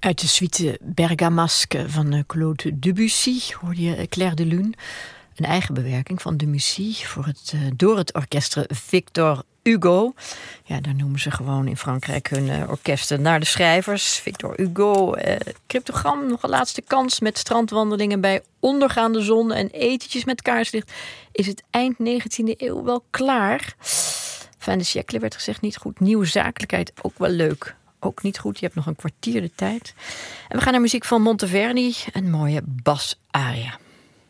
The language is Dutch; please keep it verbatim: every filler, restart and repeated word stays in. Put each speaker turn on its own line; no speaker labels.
Uit de suite Bergamasque van Claude Debussy hoorde je Clair de Lune. Een eigen bewerking van Debussy voor het, uh, door het orkester Victor Hugo. Ja, daar noemen ze gewoon in Frankrijk hun uh, orkesten naar de schrijvers. Victor Hugo, uh, cryptogram, nog een laatste kans met strandwandelingen bij ondergaande zon en etentjes met kaarslicht. Is het eind negentiende eeuw wel klaar? Fin de siècle werd gezegd, niet goed. Nieuwe zakelijkheid, ook wel leuk. Ook niet goed, je hebt nog een kwartier de tijd. En we gaan naar muziek van Monteverdi, een mooie bas-aria.